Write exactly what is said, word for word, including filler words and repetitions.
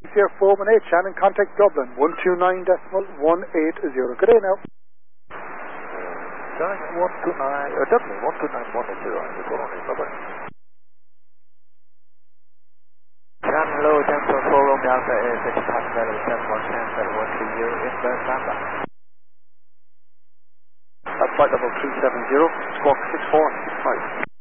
Here four one eight, Shannon, contact Dublin, one two nine decimal one eight zero. Good day now. Shannon, one two nine, uh, Dublin, one two nine one eight zero. Bye-bye. Shannon, hello, Tempo four Romeo Alpha is at Past Valley, seven one ten, seven one three zero, inbound Samba. That's flight level three seven zero, squawk six four six five.